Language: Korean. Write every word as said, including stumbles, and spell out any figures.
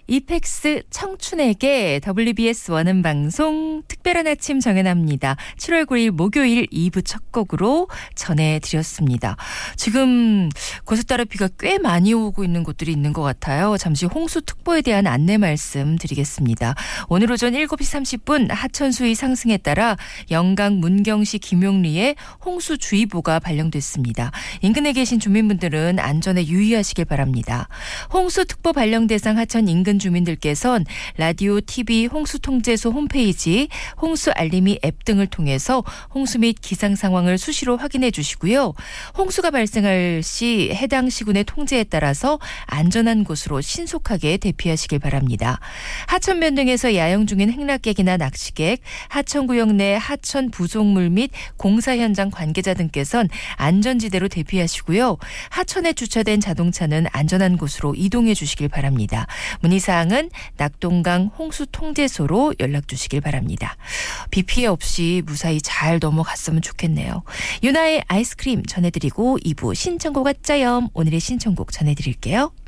이펙스 청춘에게 더블유비에스 원음 방송 특별한 아침 정연합니다. 칠월 구일 목요일 이 부 첫 곡으로 전해드렸습니다. 지금 고속도로 비가 꽤 많이 오고 있는 곳들이 있는 것 같아요. 잠시 홍수특보에 대한 안내 말씀드리겠습니다. 오늘 오전 일곱 시 삼십 분 하천 수위 상승에 따라 영강, 문경시, 김용리에 홍수주의보가 발령됐습니다. 인근에 계신 주민분들은 안전에 유의하시길 바랍니다. 홍수특보 발령 대상 하천 인근 주민들께서는 라디오, 티비, 홍수통제소 홈페이지, 홍수알림이 앱 등을 통해서 홍수 및 기상 상황을 수시로 확인해 주시고요. 홍수가 발생할 시 해당 시군의 통제에 따라서 안전한 곳으로 신속하게 대피하시길 바랍니다. 하천변 등에서 야영 중인 행락객이나 낚시객, 하천구역 내 하천 부속물 및 공사 현장 관계자 등께서는 안전지대로 대피하시고요. 하천에 주차된 자동차는 안전한 곳으로 이동해 주시길 바랍니다. 문의사항은 낙동강 홍수통제소로 연락 주시길 바랍니다. 비 피해 없이 무사히 잘 넘어갔으면 좋겠네요. 유나의 아이스크림 전해드리고 이 부 신청곡 왔자염 오늘의 신청곡 전해드릴게요.